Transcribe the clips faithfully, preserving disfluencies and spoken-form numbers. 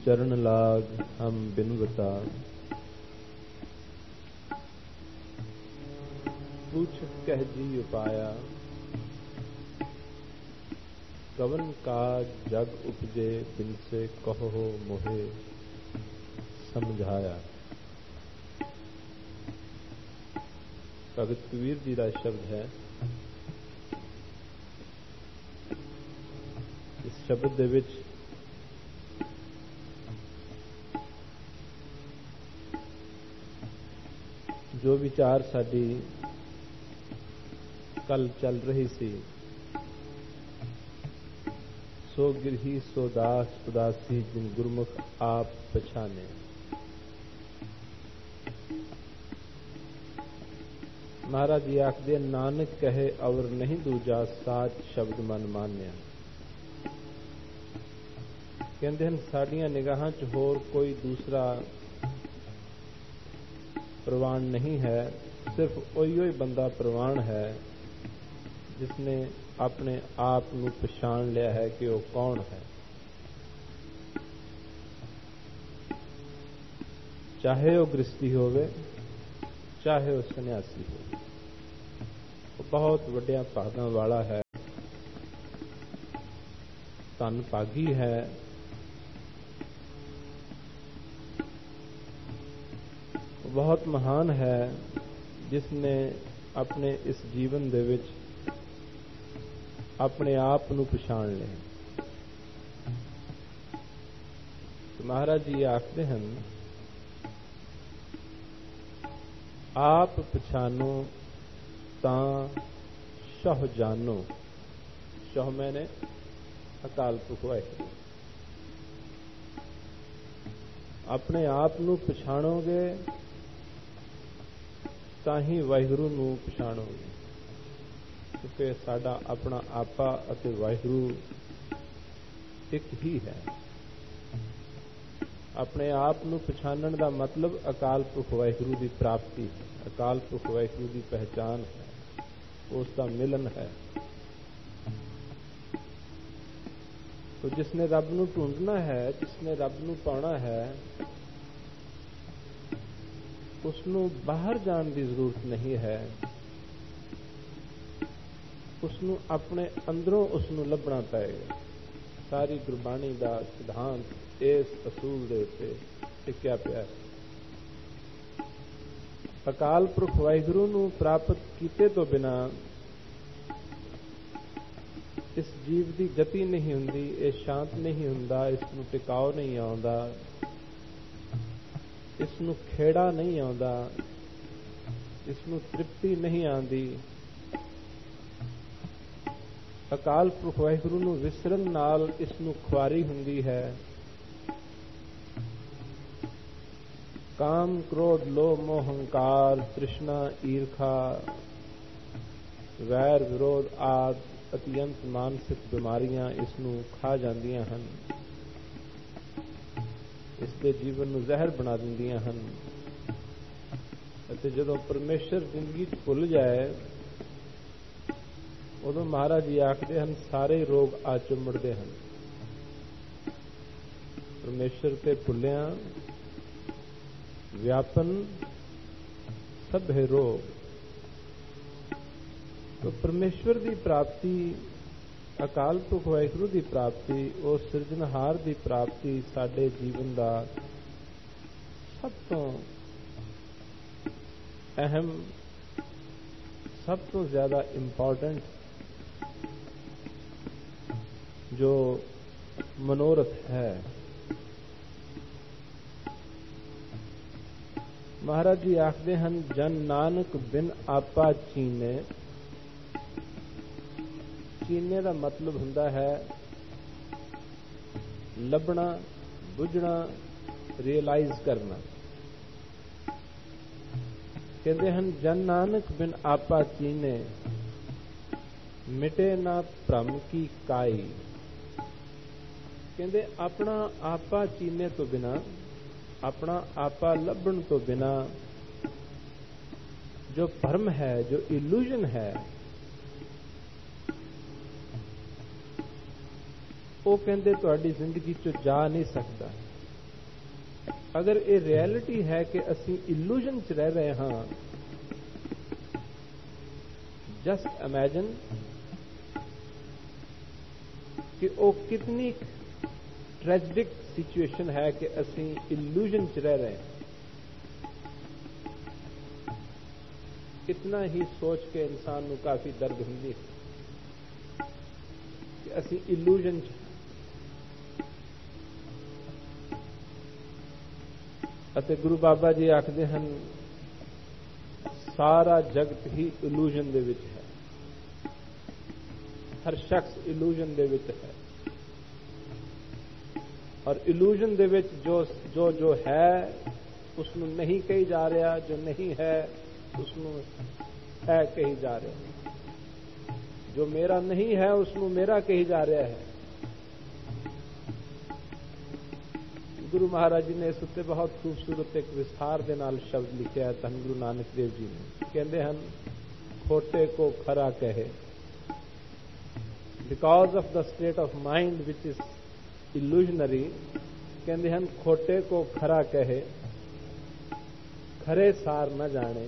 चरण लाग हम बिनवता, पूछ कह जी उपाया, कवन का जग उपजे बिन से कहो मोहे समझाया। भगत कबीर जी का शब्द है। इस शब्द दे विच जो विचार साडी कल चल रही सी, सो गिरही सो दास उदासी जिन गुरमुख आप पछाने। महाराज जी आखदे नानक कहे और नहीं दूजा साच शब्द मन मान्या। कहते हैं साड़ियां निगाहां च होर कोई दूसरा प्रवान नहीं है, सिर्फ ओही ओही बंदा प्रवान है जिसने अपने आप को पछाण लिया है कि वो कौन है। चाहे वो गृहस्थी होवे, चाहे वो सन्यासी हो, वो बहुत वड्डिया भागां वाला है, धन भागी है। बहुत महान है जिसने अपने इस जीवन दे विच अपने आप को पछाण लिया। तो महाराज जी आखते हैं आप पछानो तां शह जानो। शह मैंने अकाल पुरख वाहिगुरू। अपने आप को पछाणोगे ताही वाहिगुरू नूं पछाणोगे, क्योंकि साडा अपना आपा अते वाहिगुरू एक ही है। अपने आप को पछाणन का मतलब अकाल पुरख वाहिगुरू की प्राप्ति है, अकाल पुरख वाहिगुरू की पहचान है, उसका मिलन है। तो जिसने रब नूं ढूंढना है, जिसने रब नूं पाना है, उसनूं बाहर जाने की जरूरत नहीं है। उसनूं अपने अंदरों उसनूं लभना पएगा। सारी गुरबाणी का सिद्धांत इस असूल दे उत्ते टिकिया पिया है। अकाल पुरख वाहिगुरू नूं प्राप्त कीते तो बिना इस जीव की गति नहीं हुंदी, ये शांत नहीं हुंदा, इसनूं टिकाव नहीं आउंदा, इसनूं खेड़ा नहीं आउंदा, इसनूं तृप्ति नहीं आंदी। अकाल पुरख वाहिगुरू नूं विसरन नाल इसनूं खुआरी हुंदी है। काम क्रोध लोभ मोह हंकार तृष्णा ईर्खा वैर विरोध आदि अत्यंत मानसिक बीमारियां इसनूं खा जांदियां हन, इसके जीवन नूं जहर बना दिंदियां हन। अते जदों परमेश्वर जिंदगी भुल जाए उदों महाराज जी आखदे हन सारे रोग आ चुमड़दे हन। परमेश्वर ते भुलिया व्यापन सभे रोग। तो परमेश्वर की प्राप्ति, अकाल पुरख वाहिगुरू की प्राप्ति, उस सिरजनहार की प्राप्ति साडे जीवन का सब तो अहम, सब तो ज्यादा इंपॉर्टेंट जो मनोरथ है। महाराज जी आखते हैं जन नानक बिन आपा चीने। चीने का मतलब हुंदा है लभना, बुझना, रियलाइज करना। कहते हैं जन नानक बिन आपा चीने, मिटे ना भ्रम की काई। कहते अपना आपा चीने तो बिना, अपना आपा लभण तो बिना जो भ्रम है, जो इल्यूजन है, वो कहते तुहाडी जिंदगी चो जा नहीं सकता। अगर ये रियलिटी है कि असी इल्यूजन च रह रहे हाँ, जस्ट इमेजिन कि वो कितनी ट्रेजिक सिचुएशन है कि असी इल्यूजन च रह रहे हैं। इतना ही सोच के इंसान को काफी दर्द होंदी है कि असी इल्यूजन च ਅਤੇ ਗੁਰੂ ਬਾਬਾ ਜੀ ਆਖਦੇ ਹਨ ਸਾਰਾ ਜਗਤ ਹੀ ਇਲੂਜ਼ਨ ਦੇ ਵਿੱਚ ਹੈ, ਹਰ ਸ਼ਖਸ ਇਲੂਜ਼ਨ ਦੇ ਵਿੱਚ ਹੈ ਔਰ ਇਲੂਜ਼ਨ ਦੇ ਵਿੱਚ ਜੋ ਜੋ ਜੋ ਹੈ ਉਸ ਨੂੰ ਨਹੀਂ ਕਹੀ ਜਾ ਰਿਹਾ, ਜੋ ਨਹੀਂ ਹੈ ਉਸ ਨੂੰ ਹੈ ਕਹੀ ਜਾ ਰਿਹਾ, ਜੋ ਮੇਰਾ ਨਹੀਂ ਹੈ ਉਸ ਨੂੰ ਮੇਰਾ ਕਹੀ ਜਾ ਰਿਹਾ ਹੈ। गुरु महाराज जी ने इस उत्ते बहुत खूबसूरत एक विस्तार के नाल शब्द लिखा है धन गुरु नानक देव जी ने। कहते हैं खोटे को खरा कहे, because of the state of mind which is illusionary. कहते हैं खोटे को खरा कहे, खरे सार न जाने,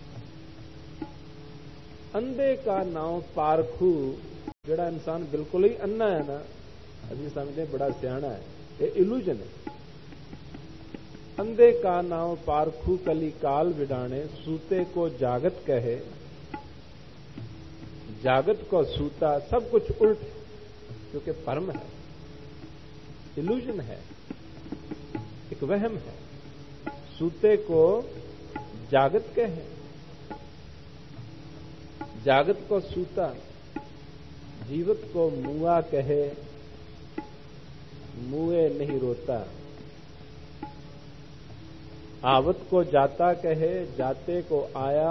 अंधे का नाम पारखू। जिहड़ा इंसान बिल्कुल ही अन्ना है ना, अभी समझते बड़ा सियाना है, ये इल्यूजन है। अंधे का नाम पारखू कली काल विडाणे, सूते को जागत कहे, जागत को सूता। सब कुछ उल्ट, क्योंकि भ्रम है, इल्यूजन है, एक वहम है। सूते को जागत कहे, जागत को सूता, जीवत को मुआ कहे, मुए नहीं रोता। आवत को जाता कहे, जाते को आया,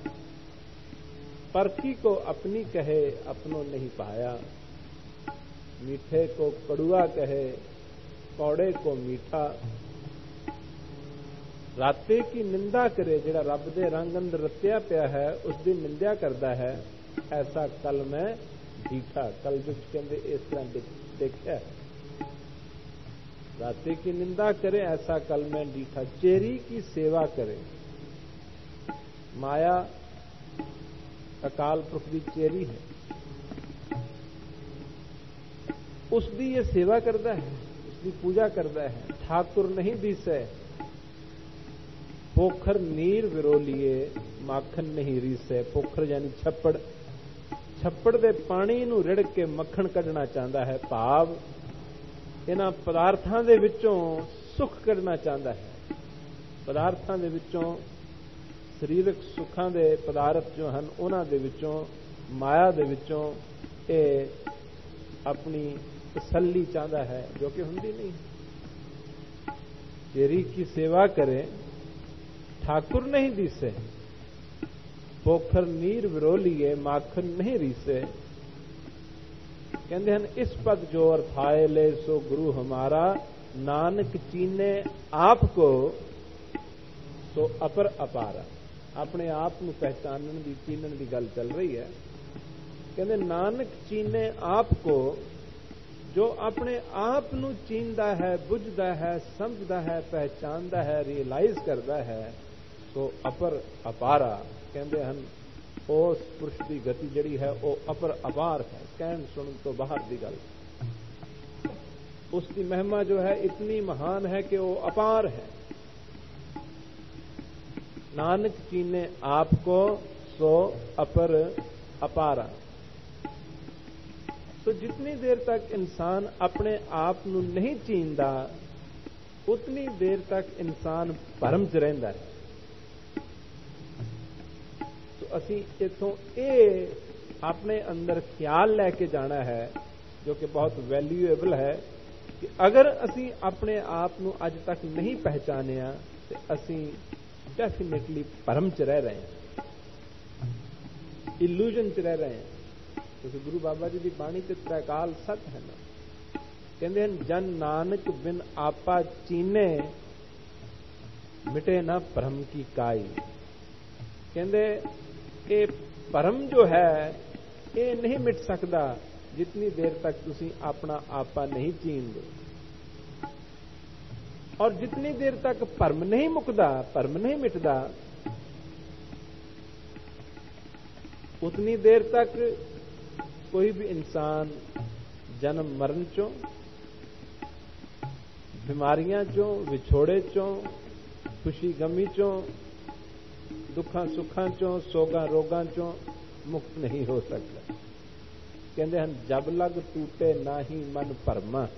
परखी को अपनी कहे, अपनों नहीं पाया। मीठे को कड़ुआ कहे, कौड़े को मीठा। राते की निंदा करे, जिहड़ा रब दे रंग अंदर रत्या पिया है उसकी निंदा करता है, ऐसा कल मैं डीठा। कल जो कहते इस तरह देखा है, राते की निंदा करे ऐसा कल में डीठा। चेरी की सेवा करे, माया अकाल पुरख की चेरी है, उसकी ये सेवा करता है, उसकी पूजा करता है। ठाकुर नहीं दिसे, पोखर नीर विरोलिए, माखन नहीं रीसे। पोखर यानी छप्पड़, छप्पड़ दे पानी नूं रिड़ के मक्खन कढ़ना चाहता है। भाव इन्हां पदार्थां दे विचों सुख कढ़ना चाहता है। पदार्थां दे विचों सरीरक सुखां दे पदार्थ जो हन उन्हां दे विचों, माया दे विचों ये अपनी तसल्ली चाहता है, जो कि हुंदी नहीं। चेरी की सेवा करे, ठाकुर नहीं दिसे, पोखर नीर विरोलिए, माखन नहीं रीसे। कहते हैं इस पद जो अर्थाए ले सो गुरु हमारा, नानक चीने आप को सो अपर अपारा। अपने आप को पहचानने की, चीनने की गल चल रही है। कहते नानक चीने आप को, जो अपने आप को चीनता है, बुझता है, समझता है, पहचानता है, रियलाइज करता है, सो अपर अपारा। कहते हैं उस पुरुष की गति जड़ी है वो अपर अपार है, कहन सुन तो बाहर की गल। उसकी महिमा जो है इतनी महान है कि वो अपार है। नानक चीने आपको सो अपर अपारा। तो जितनी देर तक इंसान अपने आप को नहीं चीनता, उतनी देर तक इंसान भरम च रहिंदा है। असी इथों ये अपने अंदर ख्याल लैके जाना है, जो कि बहुत वैल्यूएबल है, कि अगर असी अपने आप को अज तक नहीं पहचानिया तो असी डेफिनेटली भरम च रह रहे हैं, इल्यूजन च रह रहे हैं। क्योंकि गुरु बाबा जी की बाणी ते त्रैकाल सत है ना। कहते हैं जन नानक बिन आपा चीने, मिटे ना भरम की काई। कहते ये भरम जो है ये नहीं मिट सकता जितनी देर तक तुसी अपना आपा नहीं चीन दो। और जितनी देर तक भरम नहीं मुकदा, भरम नहीं मिटदा, उतनी देर तक कोई भी इंसान जन्म मरण चों, बीमारियां चों, विछोड़े चों, खुशी गमी चों, दुखा सुखा चों, सोगा रोगा चों मुक्त नहीं हो सकता। कहते हैं जब लग टूटे ना ही मन भरमा,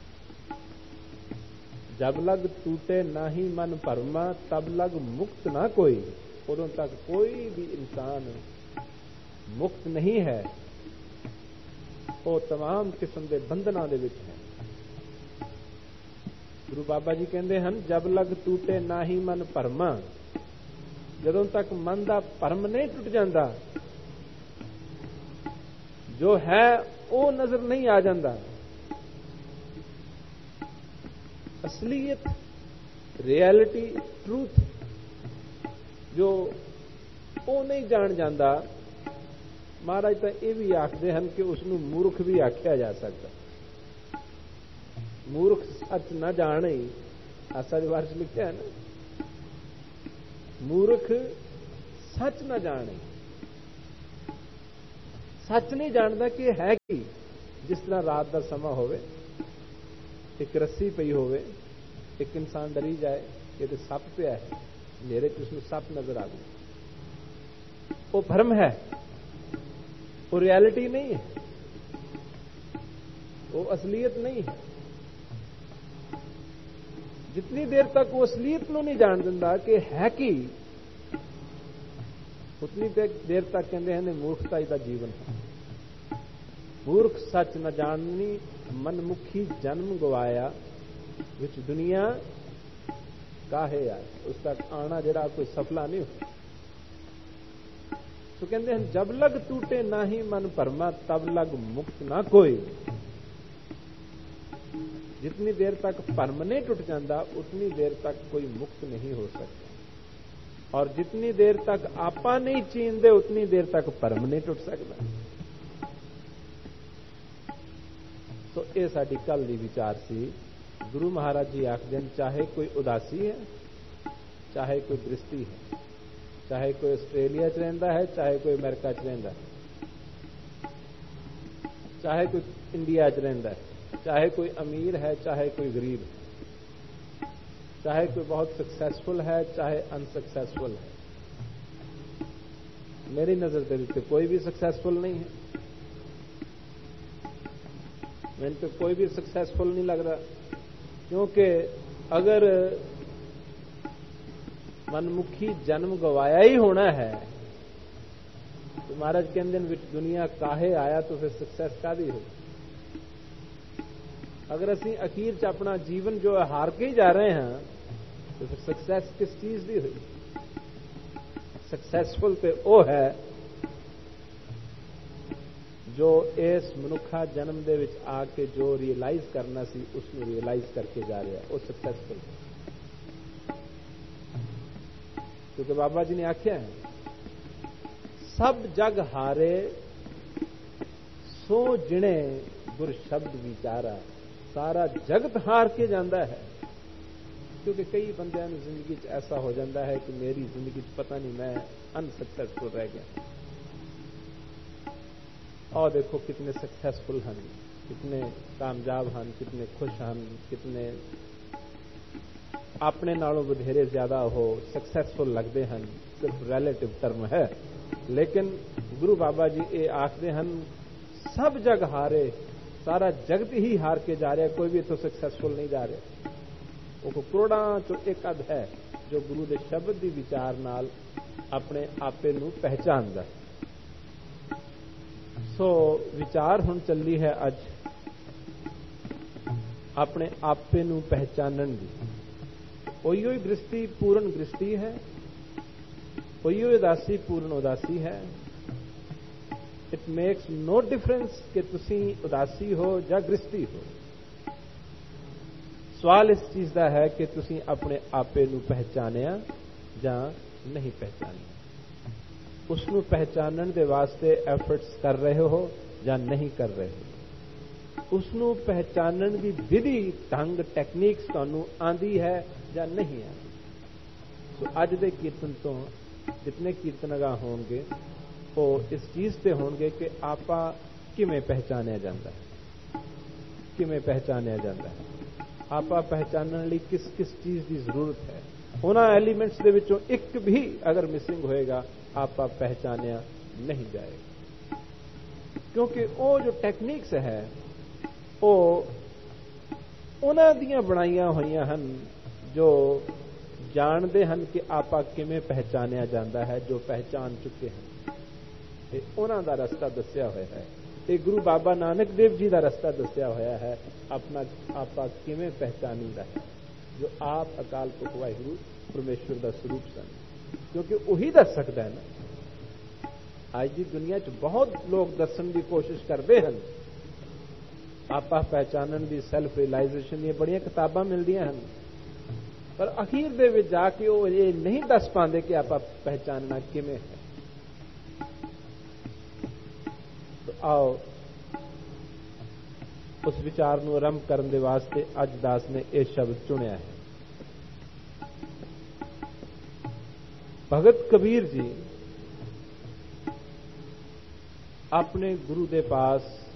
जब लग टूटे ना ही मन भरमा, तब लग मुक्त ना कोई। उदों तक कोई भी इंसान मुक्त नहीं है, वो तमाम किस्म के बंधना दे विच है। गुरु बाबा जी कहते हैं जब लग टूटे ना ही मन भरमा, जदों तक मन का भरम नहीं टूट जाता, जो है वो नजर नहीं आ जाता, असलियत, रियलिटी, ट्रूथ जो वो नहीं जान जाता। महाराज तो यह भी आखते हैं कि उसनों मूर्ख भी आख्या जा सकता। मूर्ख सच न जाने, ऐसा जो वर्ष लिखा है ना, मूर्ख सच न जाने, सच नहीं जानता कि है कि जिस तरह रात का समा होवे, एक रस्सी पई होवे, एक इंसान डरी जाए कि तो सप पिया है, मेरे च उसमें सप नजर आ गया, वो भ्रम है, वो रियलिटी नहीं है, वो असलियत नहीं है। जितनी देर तक वो असलियत को नहीं जान दिंदा कि है कि, उतनी देर तक कहते हैं मूर्खता का जीवन है। मूर्ख सच न जाननी, मनमुखी जन्म गवाया, विच दुनिया काहे आए। उस तक आना जरा कोई सफला नहीं हो। तो कहते हैं जब लग टूटे ना ही मन भरमा, तब लग मुक्त ना कोई। जितनी देर तक भरम नहीं टूट जाता, उतनी देर तक कोई मुक्त नहीं हो सकता, और जितनी देर तक आपा नहीं चीनदे, उतनी देर तक भरम नहीं टूट सकता। तो यह साडी कल दी विचार सी। गुरु महाराज जी आखदे चाहे कोई उदासी है, चाहे कोई दृष्टि है, चाहे कोई आस्ट्रेलिया च रहिंदा है, चाहे कोई अमेरिका च रहिंदा है, चाहे कोई इंडिया च रहिंदा है, चाहे कोई अमीर है, चाहे कोई गरीब है, चाहे कोई बहुत सक्सेसफुल है, चाहे अनसक्सेसफुल है। मेरी नजर दे विच कोई भी सक्सेसफुल नहीं है। मैंने तो कोई भी सक्सेसफुल नहीं लग रहा, क्योंकि अगर मनमुखी जन्म गवाया ही होना है तो महाराज कहते हैं दुनिया काहे आया, तो फिर सक्सेस कादी हो। अगर असी अखीर च अपना जीवन जो है हार के ही जा रहे हैं, तो फिर सक्सेस किस चीज की हुई। सक्सेसफुल तो वो है जो इस मनुखा जन्म दे विच आके जो रियलाइज करना सी, उसमें रियलाइज करके जा रहा है, वो सक्सेसफुल है। क्योंकि बाबा जी ने आख्या है सब जग हारे, सो जिणे गुर शब्द विचारा। सारा जगत हार के जाता है, क्योंकि कई बंदियां जिंदगी च ऐसा हो जाता है कि मेरी जिंदगी पता नहीं मैं अनसक्सेसफुल रह गया। और देखो कितने सक्सेसफुल हैं, कितने कामयाब हैं, कितने खुश हैं, कितने अपने नालों बधेरे ज्यादा हो सक्सेसफुल लगते हैं। सिर्फ रिलेटिव टर्म है, लेकिन गुरु बाबा जी ये आखते हैं सब जग हारे, सारा जगत ही हार के जा रहा है, कोई भी तो सक्सेसफुल नहीं जा रहा। वो करोड़ा चो एक अध है जो गुरु के शब्द की विचार नाल अपने आपे नूं पहचानदा। सो विचार हुण चली है अज अपने आपे नूं पहचानण दी। ओही ही दृष्टि पूर्ण दृष्टि है, ओही ही उदासी पूर्ण उदासी है। इट मेक्स नो डिफरेंस कि तुसी उदासी हो या गृष्टि हो। सवाल इस चीज का है कि तुसी अपने आपे नूं पहचानिया या नहीं पहचानिया। उसनूं पहचानण दे वास्ते एफर्ट्स कर रहे हो या नहीं कर रहे हो। उसनों पहचानण दी विधि ढंग टैक्नीक्स तुहानू आंदी है या नहीं आंदी। सो अज दे कीर्तन तो जितने कीर्तनगा होणगे वो इस चीज ते होणगे कि आपा किवें पहचानिया जांदा है, किवें पहचानिया जांदा है, आपा पहचानण लई किस किस चीज की जरूरत है। उन्हां एलीमेंट्स दे विचों एक भी अगर मिसिंग होएगा आपा पहचानिया नहीं जाएगा, क्योंकि वो जो टैक्नीक्स है वो उन्हां दियां बनाईयां होईयां हन जो जानते हैं कि आपा किवें पहचानिया जाता है, जो पहचान चुके हैं। ते उन्हां दा रस्ता दस्या होया है, ते गुरु बाबा नानक देव जी का रस्ता दस्या होया है अपना आपा किवें पहचानीदा है, जो आप अकाल पुरख वाहिगुरू परमेश्वर का स्वरूप सन, क्योंकि वही दस सकता है ना। आज की दुनिया च बहुत लोग दसन की कोशिश करते हैं, आपा पहचानण की सैल्फ रियलाइजेशन दी बड़ियां किताबां मिलदियां हैं, पर अखीर दे विच जाके वो ये नहीं दस पाते कि आपा पहचानना किवें है। तो आओ उस विचार को आरंभ करने के वास्ते अज दास ने यह शब्द चुनिया है। भगत कबीर जी अपने गुरु के पास